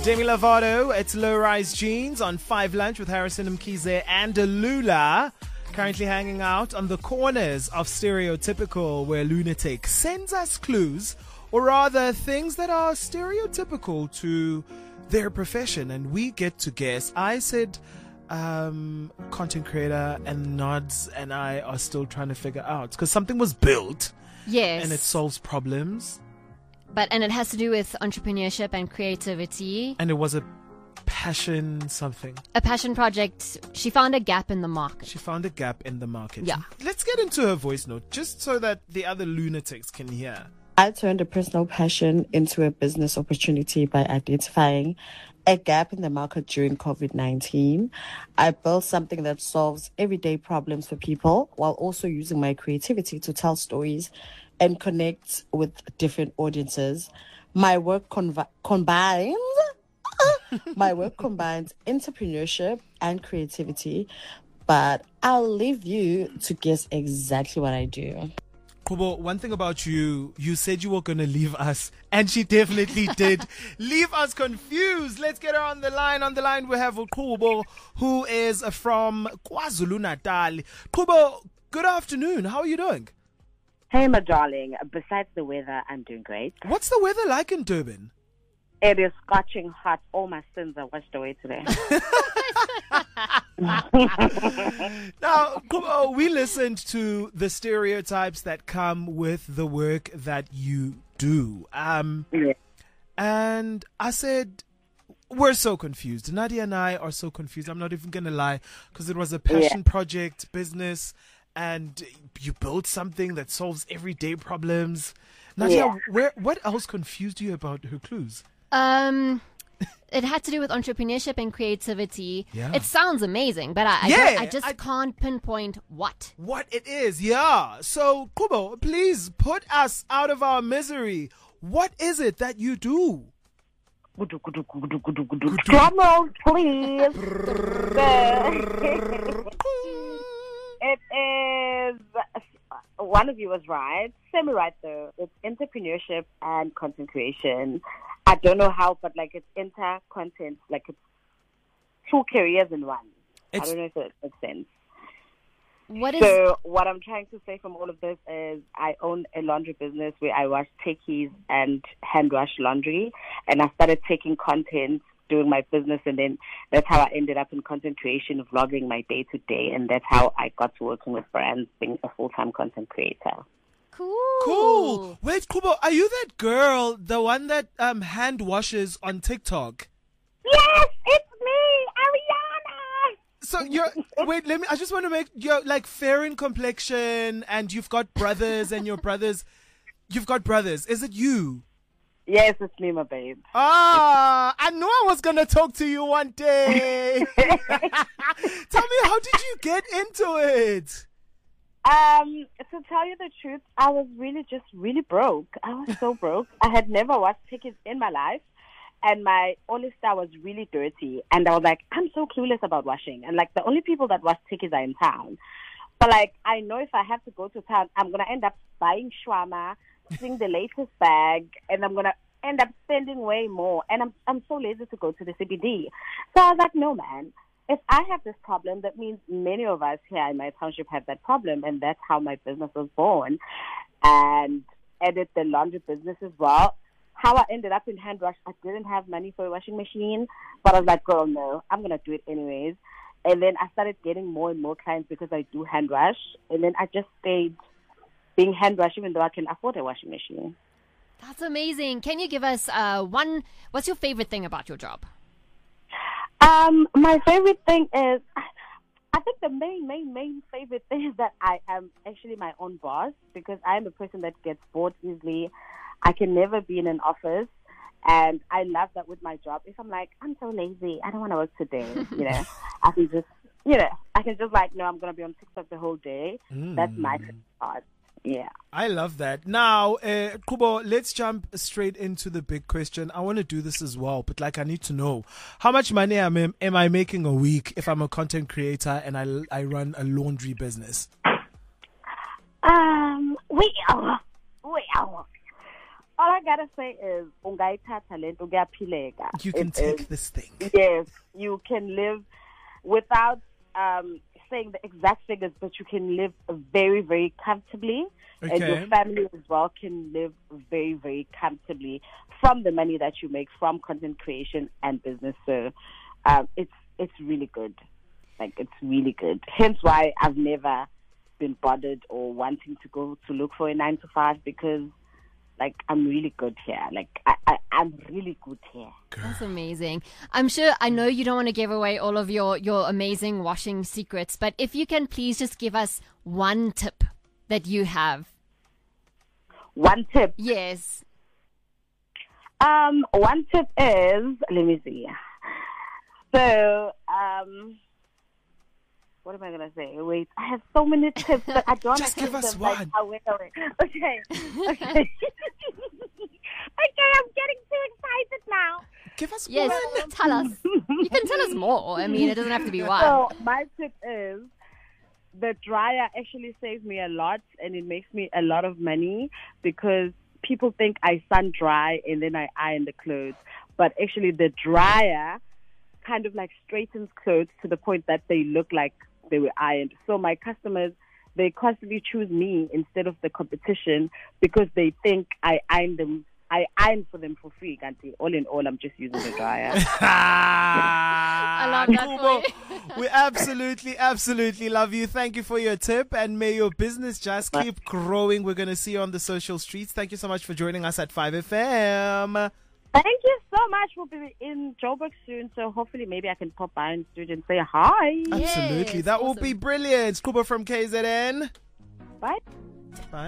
Demi Lovato, it's Low Rise Jeans on 5 Lunch with Harrison Mkhize and Lula. Currently hanging out on the corners of Stereotypical, where Lunatic sends us clues, or rather things that are stereotypical to their profession, and we get to guess. I said content creator, and Nods and I are still trying to figure out, because something was built. Yes. And it solves problems. And it has to do with entrepreneurship and creativity. And it was a passion something. A passion project. She found a gap in the market. Yeah. Let's get into her voice note, just so that the other lunatics can hear. I turned a personal passion into a business opportunity by identifying a gap in the market during COVID-19. I built something that solves everyday problems for people while also using my creativity to tell stories and connect with different audiences. My work combines entrepreneurship and creativity, but I'll leave you to guess exactly what I do. Kubo, one thing about you said you were going to leave us, and she definitely did leave us confused. Let's get her on the line. On the line we have Kubo, who is from KwaZulu-Natal. Kubo, good afternoon. How are you doing? Hey, my darling. Besides the weather, I'm doing great. What's the weather like in Durban? It is scorching hot. All my sins are washed away today. Now, Kubo, we listened to the stereotypes that come with the work that you do. Yeah. And I said, we're so confused. Nadia and I are so confused. I'm not even going to lie, because it was a passion project, business, and you built something that solves everyday problems. Nadia, what else confused you about her clues? It had to do with entrepreneurship and creativity. Yeah. It sounds amazing, but I just can't pinpoint what. What it is, yeah. So, Kubo, please put us out of our misery. What is it that you do? Drum roll, please. It is, one of you was right, semi-right though. It's entrepreneurship and content creation. I don't know how, but like it's content, like it's 2 careers in one. I don't know if it makes sense. So what I'm trying to say from all of this is I own a laundry business where I wash techies and hand wash laundry, and I started taking content doing my business, and then that's how I ended up in content creation, vlogging my day to day, and that's how I got to working with brands, being a full-time content creator. Cool. Wait, Kubo, are you that girl, the one that hand washes on TikTok? Yes, it's me, Ariana. So I just want to make, you're like fair in complexion, and you've got brothers, and you've got brothers. Is it you? Yes, it's me, my babe. I knew I was going to talk to you one day. Tell me, how did you get into it? To tell you the truth, I was really broke. I was so broke. I had never washed tickets in my life, and my only star was really dirty. And I was like, I'm so clueless about washing. And like, the only people that wash tickets are in town. But like, I know if I have to go to town, I'm going to end up buying shawarma, seeing the latest bag, and I'm going to end up spending way more. And I'm so lazy to go to the CBD. So I was like, no, man. If I have this problem, that means many of us here in my township have that problem, and that's how my business was born. And edit the laundry business as well. How I ended up in hand wash, I didn't have money for a washing machine, but I was like, girl, no, I'm going to do it anyways. And then I started getting more and more clients because I do hand wash. And then I just stayed being hand wash even though I can afford a washing machine. That's amazing. Can you give us what's your favorite thing about your job? My favorite thing is, I think the main favorite thing is that I am actually my own boss, because I am a person that gets bored easily. I can never be in an office, and I love that with my job. If I'm like, I'm so lazy, I don't want to work today, I can just like, no, I'm going to be on TikTok the whole day. That's my favorite part. Yeah. I love that. Now, Kubo, let's jump straight into the big question. I want to do this as well, but like I need to know, how much money am I making a week if I'm a content creator and I run a laundry business? All I gotta say is, ungayithatha lento kuyaphileka. You can It take is. this thing. Yes, you can live without saying the exact figures, but you can live very, very comfortably. And your Okay. family as well can live very, very comfortably from the money that you make from content creation and business. So it's really good. Like, it's really good. Hence why I've never been bothered or wanting to go to look for a 9 to 5, because like I'm really good here. Like I'm really good here. That's amazing. I know you don't want to give away all of your amazing washing secrets, but if you can please just give us one tip that you have. One tip. Yes. One tip is, let me see. So, what am I gonna say? Wait, I have so many tips, but I don't. Just have give us them, one. Wait. Okay. Okay, I'm getting too excited now. Give us Yes. one. Tell us. You can tell us more. I mean, it doesn't have to be one. So my tip is, the dryer actually saves me a lot, and it makes me a lot of money, because people think I sun dry and then I iron the clothes, but actually the dryer kind of like straightens clothes to the point that they look like they were ironed. So my customers, they constantly choose me instead of the competition, because they think I iron for them for free. All in all, I'm just using the dryer. I love that Kubo, for you. we absolutely love you. Thank you for your tip, and may your business just keep growing. We're going to see you on the social streets. Thank you so much for joining us at 5FM. Thank you so much. We'll be in Joburg soon, so hopefully maybe I can pop by and say hi. Absolutely. Yes, That will awesome. be brilliant. Kubo from KZN. Bye. Bye.